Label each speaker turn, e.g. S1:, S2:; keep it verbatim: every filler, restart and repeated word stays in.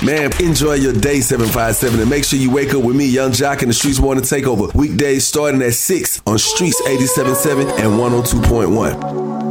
S1: Man, enjoy your day, seven five seven, and make sure you wake up with me, Young Jock, in the Streets Morning Takeover. Weekdays starting at six on Streets eighty-seven point seven and one oh two point one.